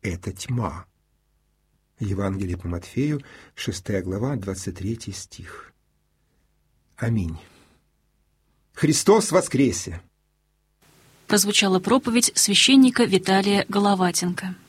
это тьма. Евангелие по Матфею, 6 глава, 23 стих. Аминь. Христос воскресе! Прозвучала проповедь священника Виталия Головатенко.